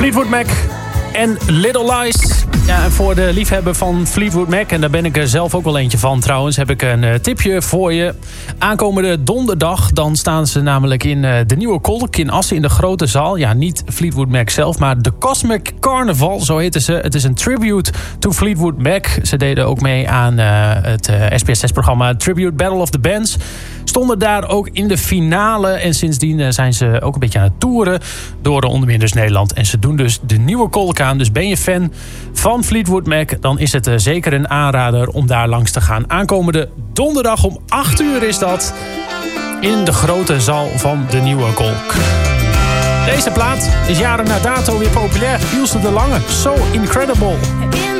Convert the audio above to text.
Fleetwood Mac en Little Lies. Ja, en voor de liefhebber van Fleetwood Mac, en daar ben ik er zelf ook wel eentje van trouwens, heb ik een tipje voor je. Aankomende donderdag, dan staan ze namelijk in de Nieuwe Kolk in Assen in de grote zaal. Ja, niet Fleetwood Mac zelf, maar de Cosmic Carnival, zo heten ze. Het is een tribute to Fleetwood Mac. Ze deden ook mee aan het SBS6-programma Tribute Battle of the Bands. Stonden daar ook in de finale. En sindsdien zijn ze ook een beetje aan het toeren door onder meer dus Nederland. En ze doen dus de Nieuwe Kolk aan. Dus ben je fan van Fleetwood Mac, dan is het zeker een aanrader om daar langs te gaan. Aankomende donderdag om 8 uur is dat in de grote zaal van de Nieuwe Kolk. Deze plaat is jaren na dato weer populair. Ilse de Lange, So Incredible.